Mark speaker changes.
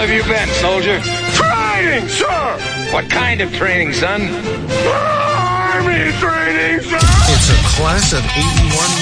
Speaker 1: have you been, soldier?
Speaker 2: Training, sir!
Speaker 1: What kind of training, son?
Speaker 2: Army training, sir!
Speaker 3: It's a class of 81